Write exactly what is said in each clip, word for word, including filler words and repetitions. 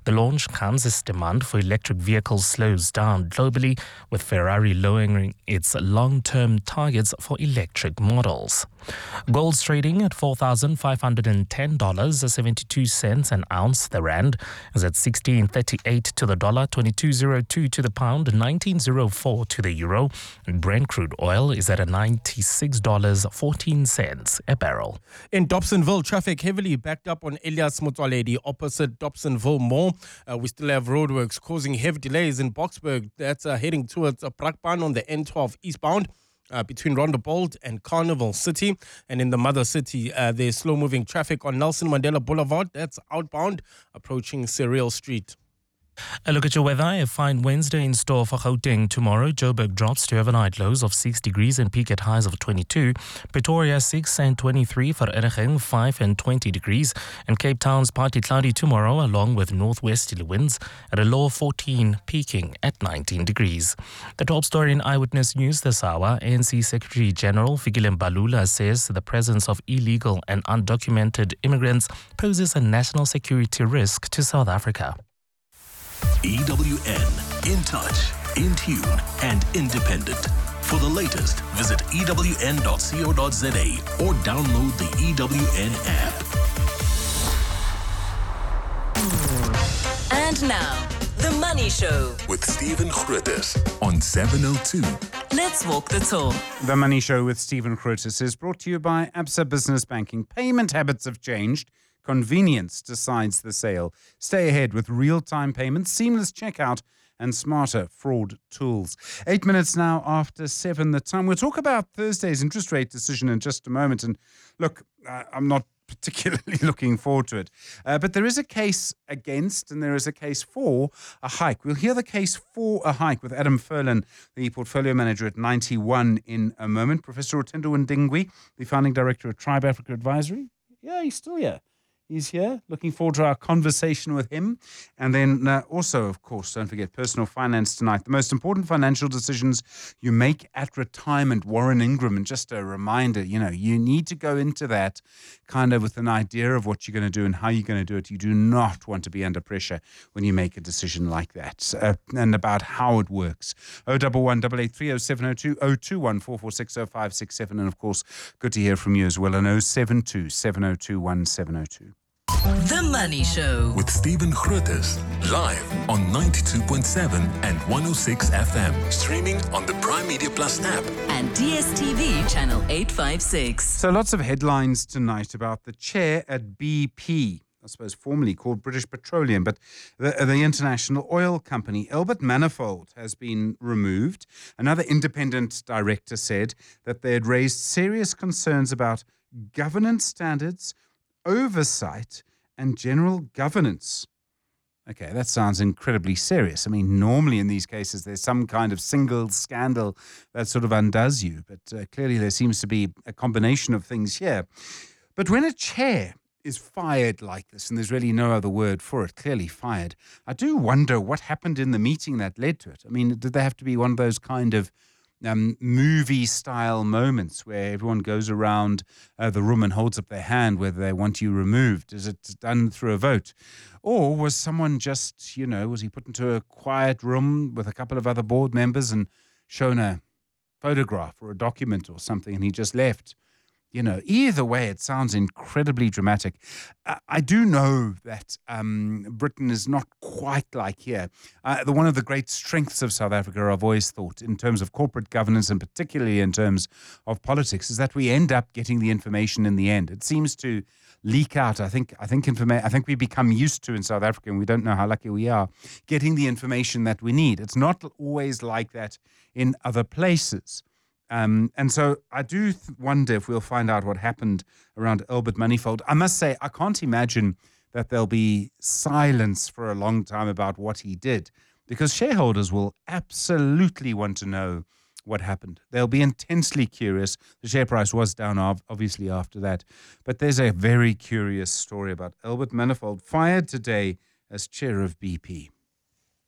The launch comes as demand for electric vehicles slows down globally, with Ferrari lowering its long-term targets for electric models. Gold's trading at four thousand five hundred ten dollars and seventy-two cents an ounce. The rand is at sixteen thirty-eight to the dollar, twenty-two oh two to the pound, nineteen oh four to the euro. And Brent crude oil is at ninety-six dollars and fourteen cents a barrel. In Dobsonville, traffic heavily backed up on Elias Motsoaledi opposite Dobsonville Mall. Uh, we still have roadworks causing heavy delays in Boksburg. That's uh, heading towards uh, Brakpan on the N twelve eastbound. Uh, between Rondebold and Carnival City. And in the mother city, uh, there's slow-moving traffic on Nelson Mandela Boulevard. That's outbound, approaching Cyril Street. A look at your weather. A fine Wednesday in store for Gauteng tomorrow. Joburg drops to overnight lows of six degrees and peak at highs of twenty-two. Pretoria six and twenty-three. Vereeniging five and twenty degrees. And Cape Town's partly cloudy tomorrow along with northwesterly winds at a low of fourteen, peaking at nineteen degrees. The top story in Eyewitness News this hour. A N C Secretary General Fikile Mbalula says the presence of illegal and undocumented immigrants poses a national security risk to South Africa. E W N, in touch, in tune, and independent. For the latest, visit E W N dot co dot za or download the E W N app. And now, The Money Show with Stephen Grootes on seven oh two. Let's walk the talk. The Money Show with Stephen Grootes is brought to you by Absa Business Banking. Payment habits have changed. Convenience decides the sale. Stay ahead with real-time payments, seamless checkout, and smarter fraud tools. Eight minutes now after seven the time. We'll talk about Thursday's interest rate decision in just a moment. And look, uh, I'm not particularly looking forward to it. Uh, but there is a case against and there is a case for a hike. We'll hear the case for a hike with Adam Furlan, the portfolio manager at ninety One, in a moment. Professor Otendo Ndingwi, the founding director of Tribe Africa Advisory. Yeah, he's still here. He's here. Looking forward to our conversation with him. And then uh, also, of course, don't forget personal finance tonight. The most important financial decisions you make at retirement. Warren Ingram. And just a reminder, you know, you need to go into that kind of with an idea of what you're going to do and how you're going to do it. You do not want to be under pressure when you make a decision like that. Uh, and about how it works. oh one one, eight eight three, oh seven oh two, oh two one, four four six, oh five six seven. And of course, good to hear from you as well on oh seven two, seven oh two, one seven oh two. The Money Show with Stephen Grootes, live on ninety-two point seven and one oh six F M, streaming on the Prime Media Plus app and D S T V channel eight fifty-six. So lots of headlines tonight about the chair at B P, I suppose formerly called British Petroleum, but the, the international oil company. Albert Manifold has been removed. Another independent director said that they had raised serious concerns about governance standards, oversight, and general governance. Okay, that sounds incredibly serious. I mean, normally in these cases, there's some kind of single scandal that sort of undoes you. But uh, clearly there seems to be a combination of things here. But when a chair is fired like this, and there's really no other word for it, clearly fired, I do wonder what happened in the meeting that led to it. I mean, did they have to be one of those kind of Um, movie-style moments where everyone goes around uh, the room and holds up their hand whether they want you removed? Is it done through a vote? Or was someone just, you know, was he put into a quiet room with a couple of other board members and shown a photograph or a document or something and he just left? You know, either way, it sounds incredibly dramatic. Uh, I do know that um, Britain is not quite like here. Uh, the, one of the great strengths of South Africa, I've always thought, in terms of corporate governance and particularly in terms of politics, is that we end up getting the information in the end. It seems to leak out. I think I think informa- I think we become used to in South Africa, and we don't know how lucky we are, getting the information that we need. It's not always like that in other places. Um, and so I do th- wonder if we'll find out what happened around Albert Manifold. I must say, I can't imagine that there'll be silence for a long time about what he did, because shareholders will absolutely want to know what happened. They'll be intensely curious. The share price was down, obviously, after that. But there's a very curious story about Albert Manifold, fired today as chair of B P.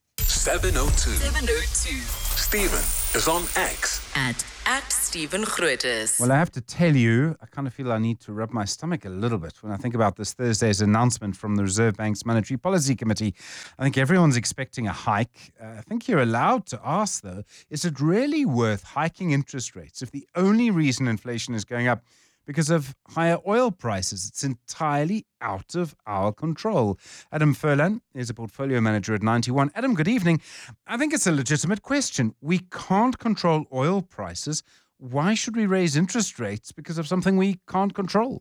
seven oh two. seven oh two. Stephen is on X. At, at Stephen Grootes. Well, I have to tell you, I kind of feel I need to rub my stomach a little bit when I think about this Thursday's announcement from the Reserve Bank's Monetary Policy Committee. I think everyone's expecting a hike. Uh, I think you're allowed to ask, though, is it really worth hiking interest rates if the only reason inflation is going up because of higher oil prices? It's entirely out of our control. Adam Furlan is a portfolio manager at ninety one. Adam, good evening. I think it's a legitimate question. We can't control oil prices. Why should we raise interest rates because of something we can't control?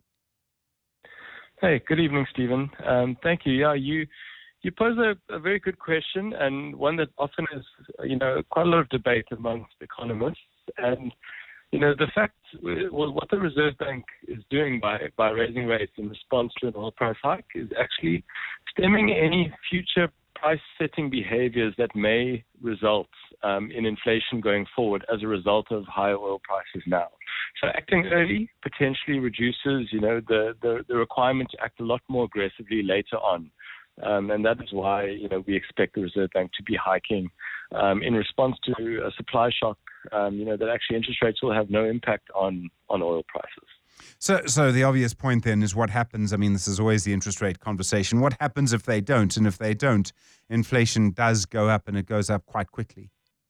Hey, good evening, Stephen. Um, thank you. Yeah, you you pose a, a very good question, and one that often is, you know, quite a lot of debate amongst economists. And you know, the fact, well, what the Reserve Bank is doing by, by raising rates in response to an oil price hike is actually stemming any future price-setting behaviors that may result um, in inflation going forward as a result of higher oil prices now. So acting early potentially reduces, you know, the, the, the requirement to act a lot more aggressively later on. Um, and that is why, you know, we expect the Reserve Bank to be hiking um, in response to a supply shock, um, you know, that actually interest rates will have no impact on, on oil prices. So, so the obvious point then is what happens. I mean, this is always the interest rate conversation. What happens if they don't? And if they don't, inflation does go up, and it goes up quite quickly.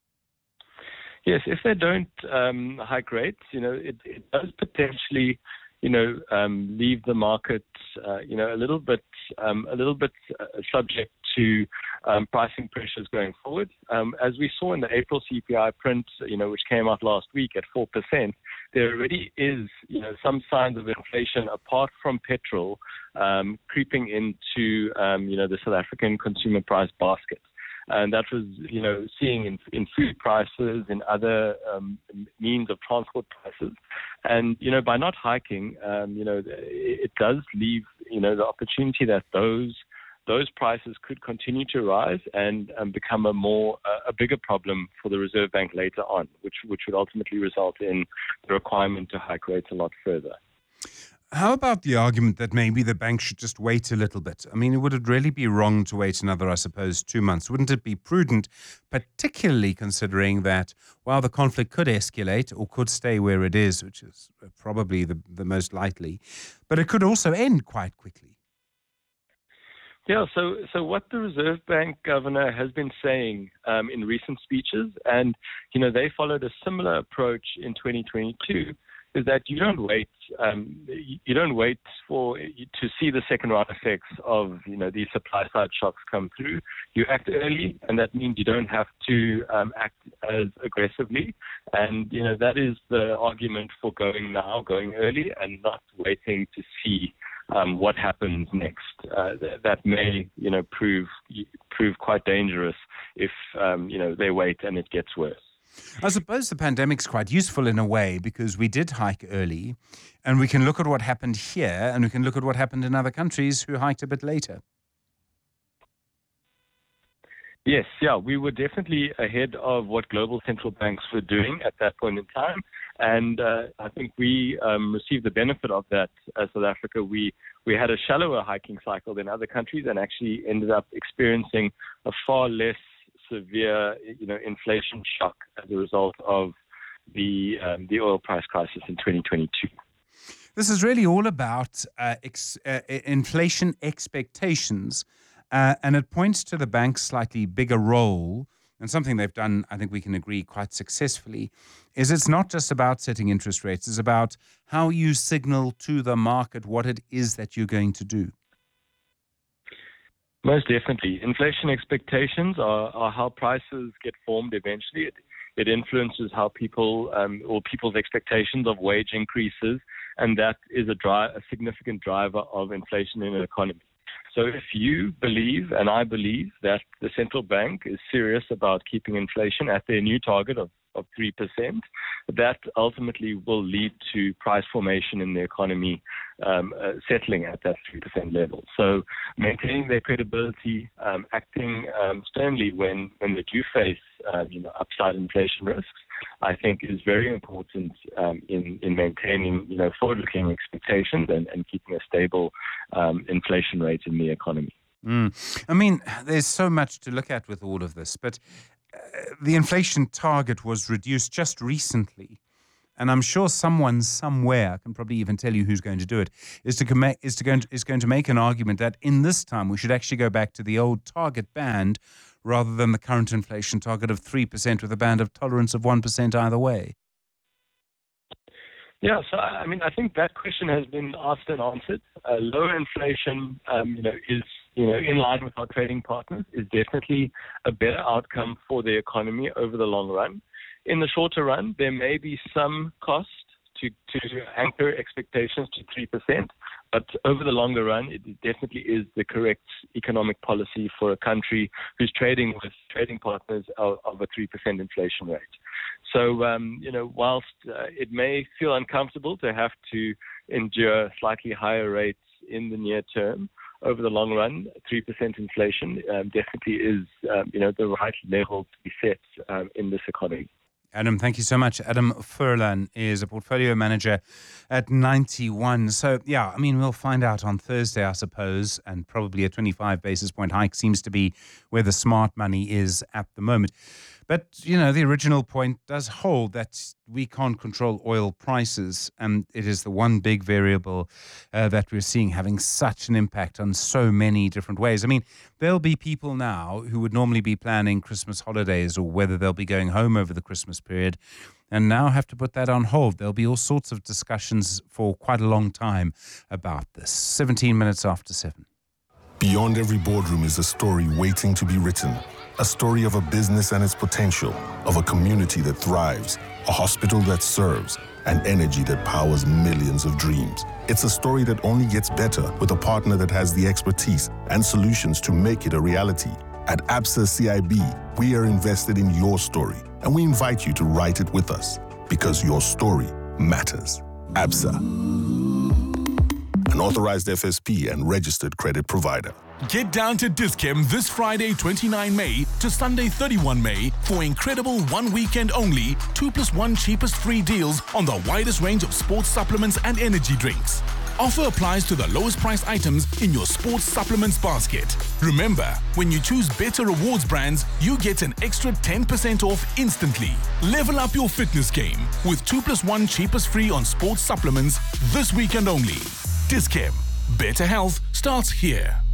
Yes, if they don't um, hike rates, you know, it, it does potentially, you know, um, leave the market, uh, you know, a little bit, um, a little bit uh, subject to um, pricing pressures going forward. Um, as we saw in the April C P I print, you know, which came out last week at four percent, there already is, you know, some signs of inflation apart from petrol um, creeping into, um, you know, the South African consumer price basket. And that was, you know, seeing in, in food prices, in other um, means of transport prices. And, you know, by not hiking, um, you know, it, it does leave, you know, the opportunity that those those prices could continue to rise and um, become a more, uh, a bigger problem for the Reserve Bank later on, which, which would ultimately result in the requirement to hike rates a lot further. How about the argument that maybe the bank should just wait a little bit? I mean, would it really be wrong to wait another, I suppose, two months? Wouldn't it be prudent, particularly considering that while the conflict could escalate or could stay where it is, which is probably the, the most likely, but it could also end quite quickly? Yeah, so so what the Reserve Bank governor has been saying um, in recent speeches, and, you know, they followed a similar approach in twenty twenty-two, is that you don't wait, um, you don't wait for to see the second round effects of, you know, these supply side shocks come through. You act early, and that means you don't have to um, act as aggressively. And, you know, that is the argument for going now, going early, and not waiting to see um, what happens next. Uh, th- that may, you know, prove prove quite dangerous if, um, you know, they wait and it gets worse. I suppose the pandemic's quite useful in a way because we did hike early, and we can look at what happened here, and we can look at what happened in other countries who hiked a bit later. Yes, yeah, we were definitely ahead of what global central banks were doing at that point in time. And uh, I think we um, received the benefit of that as South Africa. We we had a shallower hiking cycle than other countries and actually ended up experiencing a far less severe, you know, inflation shock as a result of the um, the oil price crisis in twenty twenty-two. This is really all about uh, ex- uh, inflation expectations, uh, and it points to the bank's slightly bigger role, and something they've done, I think we can agree, quite successfully, is it's not just about setting interest rates, it's about how you signal to the market what it is that you're going to do. Most definitely. Inflation expectations are, are how prices get formed eventually. It, it influences how people um, or people's expectations of wage increases, and that is a, dri- a significant driver of inflation in an economy. So if you believe, and I believe, that the central bank is serious about keeping inflation at their new target of, of three percent, that ultimately will lead to price formation in the economy um, uh, settling at that three percent level. So maintaining their credibility, um, acting um, sternly when, when they do face uh, you know, upside inflation risks, I think is very important um, in, in maintaining, you know, forward-looking expectations and, and keeping a stable um, inflation rate in the economy. Mm. I mean, there's so much to look at with all of this, but uh, the inflation target was reduced just recently. And I'm sure someone somewhere, I can probably even tell you who's going to do it, is to com- is to going to, is going to make an argument that in this time we should actually go back to the old target band rather than the current inflation target of three percent with a band of tolerance of one percent either way. Yeah, so I mean, I think that question has been asked and answered. Uh, lower inflation, um, you know, is you know in line with our trading partners, is definitely a better outcome for the economy over the long run. In the shorter run, there may be some cost to to anchor expectations to three percent, but over the longer run, it definitely is the correct economic policy for a country who's trading with trading partners of, of a three percent inflation rate. So, um, you know, whilst uh, it may feel uncomfortable to have to endure slightly higher rates in the near term, over the long run, three percent inflation um, definitely is, um, you know, the right level to be set um, in this economy. Adam, thank you so much. Adam Furlan is a portfolio manager at Ninety One. So, yeah, I mean, we'll find out on Thursday, I suppose, and probably a twenty-five basis point hike seems to be where the smart money is at the moment. But, you know, the original point does hold that we can't control oil prices, and it is the one big variable uh, that we're seeing having such an impact on so many different ways. I mean, there'll be people now who would normally be planning Christmas holidays or whether they'll be going home over the Christmas period and now have to put that on hold. There'll be all sorts of discussions for quite a long time about this. seventeen minutes after seven. Beyond every boardroom is a story waiting to be written. A story of a business and its potential, of a community that thrives, a hospital that serves, and energy that powers millions of dreams. It's a story that only gets better with a partner that has the expertise and solutions to make it a reality. At Absa C I B, we are invested in your story, and we invite you to write it with us, because your story matters. Absa, an authorized F S P and registered credit provider. Get down to Dis-Chem this Friday, twenty-ninth May to Sunday, thirty-first May for incredible one weekend only, two plus one cheapest free deals on the widest range of sports supplements and energy drinks. Offer applies to the lowest priced items in your sports supplements basket. Remember, when you choose Better Rewards brands, you get an extra ten percent off instantly. Level up your fitness game with two plus one cheapest free on sports supplements this weekend only. Dis-Chem. Better health starts here.